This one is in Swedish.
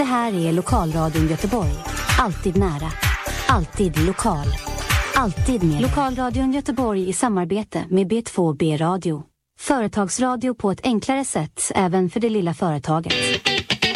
Det här är Lokalradion Göteborg. Alltid nära. Alltid lokal. Alltid med Lokalradion Göteborg i samarbete med B2B Radio. Företagsradio på ett enklare sätt även för det lilla företaget.